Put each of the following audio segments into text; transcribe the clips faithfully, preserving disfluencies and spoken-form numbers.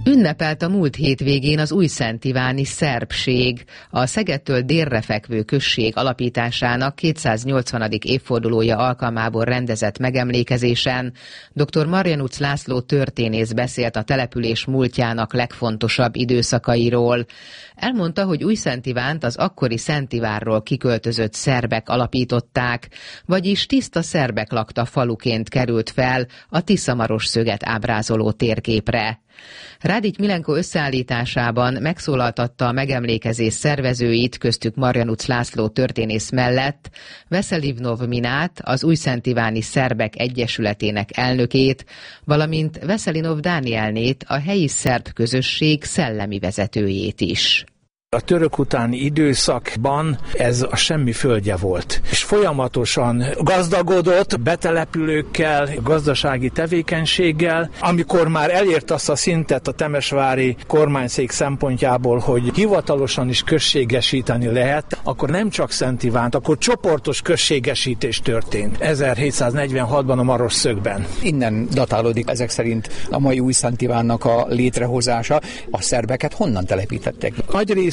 Ünnepelt a múlt hétvégén az újszentiváni szerbség, a Szegedtől délre fekvő község alapításának kétszáznyolcvanadik évfordulója alkalmából rendezett megemlékezésen dr. Marjanuc László történész beszélt a település múltjának legfontosabb időszakairól. Elmondta, hogy Újszentivánt az akkori Szentivárról kiköltözött szerbek alapították, vagyis tiszta szerbek lakta faluként került fel a Tiszamarosszöget ábrázoló térképre. Rádics Milenko összeállításában megszólaltatta a megemlékezés szervezőit, köztük Marjanuc László történész mellett Veselivnov Minát, az Újszentiváni Szerbek Egyesületének elnökét, valamint Veselinov Dánielnét, a helyi szerb közösség szellemi vezetőjét is. A török utáni időszakban ez a semmi földje volt, és folyamatosan gazdagodott betelepülőkkel, gazdasági tevékenységgel. Amikor már elért azt a szintet a temesvári kormányszék szempontjából, hogy hivatalosan is községesíteni lehet, akkor nem csak Szentivánt, akkor csoportos községesítés történt ezerhétszáznegyvenhatban a Marosszögben. Innen datálódik ezek szerint a mai Újszentivánnak a létrehozása. A szerbeket honnan telepítettek? Nagy rész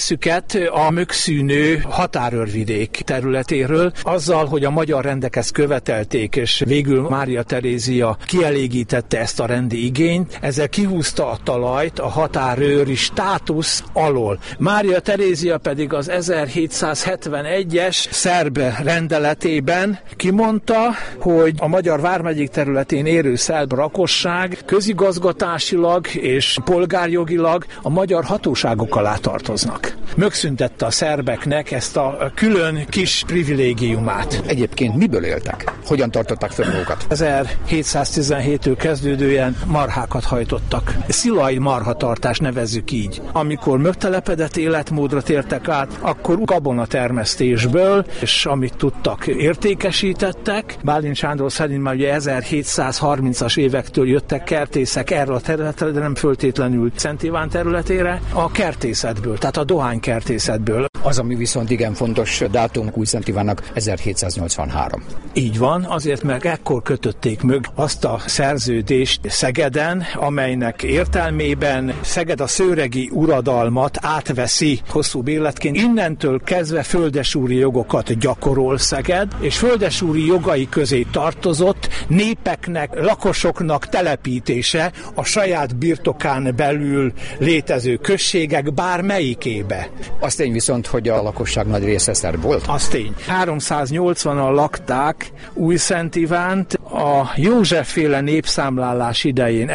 a mögszűnő határőrvidék területéről, azzal, hogy a magyar rendek ezt követelték, és végül Mária Terézia kielégítette ezt a rendi igényt, ezzel kihúzta a talajt a határőri státusz alól. Mária Terézia pedig az ezerhétszázhetvenegyes szerb rendeletében kimondta, hogy a magyar vármegyék területén élő szerb lakosság közigazgatásilag és polgárjogilag a magyar hatóságok alá tartoznak. Megszüntette a szerbeknek ezt a külön kis privilégiumát. Egyébként miből éltek? Hogyan tartották fel magukat? ezerhétszáztizenhéttől kezdődően marhákat hajtottak. Szilai marhatartás nevezzük így. Amikor megtelepedett életmódra tértek át, akkor gabonatermesztésből, és amit tudtak, értékesítettek. Bálint Sándor szerint már ugye ezerhétszázharmincas évektől jöttek kertészek erre a területre, de nem föltétlenül Szentiván területére, a kertészetből, tehát a dohánykertészetből. Az, ami viszont igen fontos dátum Újszentivának ezerhétszáznyolcvanhárom. Így van, azért mert ekkor kötötték meg azt a szerződést Szegeden, amelynek értelmében Szeged a szőregi uradalmat átveszi hosszú életként. Innentől kezdve földesúri jogokat gyakorol Szeged, és földesúri jogai közé tartozott népeknek, lakosoknak telepítése a saját birtokán belül létező községek bármelyikébe. Az tény viszont, hogy a lakosság nagy része szerb volt? Az tény. háromszáznyolcvanan lakták Újszentivánt a Józsefféle népszámlálás idején,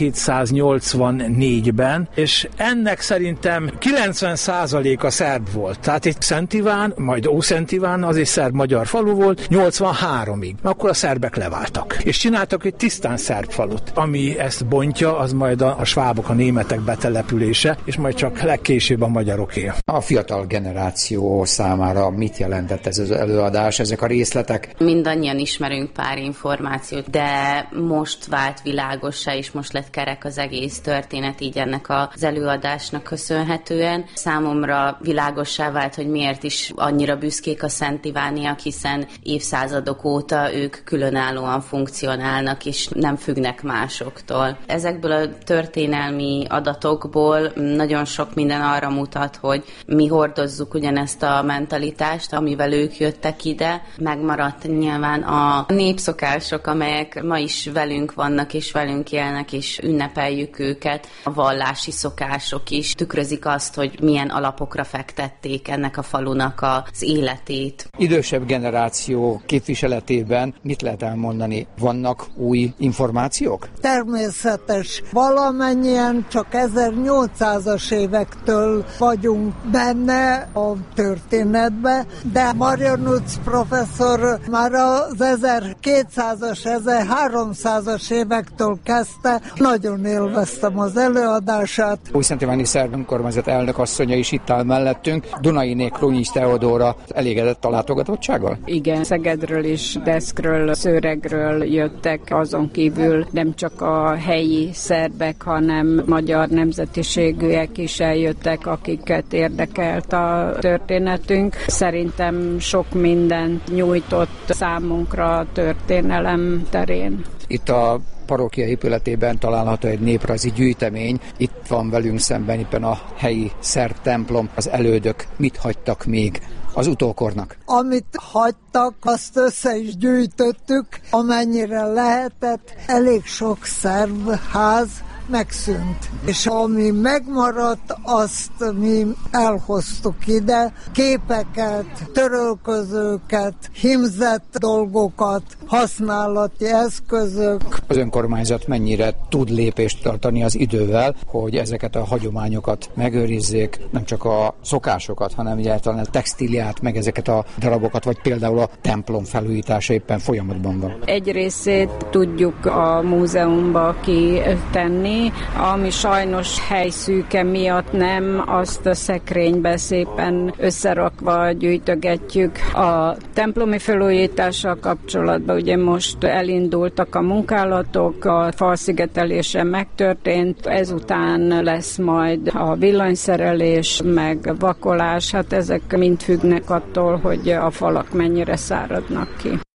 ezerhétszáznyolcvannégyben, és ennek szerintem kilencven százaléka szerb volt. Tehát itt Szentiván, majd Ószentiván az is szerb-magyar falu volt, nyolcvanháromig. Akkor a szerbek leváltak. És csináltak egy tisztán szerb falut. Ami ezt bontja, az majd a, a svábok, a németek betelepülése, és majd csak legkésőbb a magyaroké. A fiatal generáció számára mit jelentett ez az előadás, ezek a részletek? Mindannyian ismerünk pár információt, de most vált világossá, és most lett kerek az egész történet így ennek az előadásnak köszönhetően. Számomra világossá vált, hogy miért is annyira büszkék a szentivániak, hiszen évszázadok óta ők különállóan funkcionálnak, és nem függnek másoktól. Ezekből a történelmi adatokból nagyon sok minden arra mutat, hogy mi hordozzuk ugyanezt a mentalitást, amivel ők jöttek ide. Megmaradt nyilván a népszokások, amelyek ma is velünk vannak, és velünk élnek, és ünnepeljük őket. A vallási szokások is tükrözik azt, hogy milyen alapokra fektették ennek a falunak az életét. Idősebb generáció képviseletében mit lehet elmondani? Vannak új információk? Természetes. Valamennyien csak ezernyolcszázas évektől vagyunk benne a történetbe, de Marjanuc professzor már az ezerkétszázas, ezerháromszázas évektől kezdte. Nagyon élveztem az előadását. Újszentiváni szerb önkormányzat elnök asszonya is itt áll mellettünk. Dunainé Krunyics Teodóra elégedett a látogatottsággal? Igen, Szegedről és Deszkről, Szőregről jöttek, azon kívül nem csak a helyi szerbek, hanem magyar nemzetiségűek is eljöttek, akiket érdekelt a történetünk. Szerintem sok mindent nyújtott számunkra a történelem terén. Itt a parókia épületében található egy néprajzi gyűjtemény. Itt van velünk szemben éppen a helyi szertemplom. Az elődök mit hagytak még az utókornak? Amit hagytak, azt össze is gyűjtöttük, amennyire lehetett. Elég sok szervház megszűnt. És ami megmaradt, azt mi elhoztuk ide. Képeket, törölközőket, hímzett dolgokat, használati eszközök. Az önkormányzat mennyire tud lépést tartani az idővel, hogy ezeket a hagyományokat megőrizzék, nem csak a szokásokat, hanem egyáltalán a textíliát, meg ezeket a darabokat, vagy például a templom felújítása éppen folyamatban van. Egy részét tudjuk a múzeumba kitenni, ami sajnos helyszűke miatt nem, azt a szekrénybe szépen összerakva gyűjtögetjük. A templomi felújítással kapcsolatban ugye most elindultak a munkálatok, a falszigetelése megtörtént, ezután lesz majd a villanyszerelés, meg vakolás, hát ezek mind függnek attól, hogy a falak mennyire száradnak ki.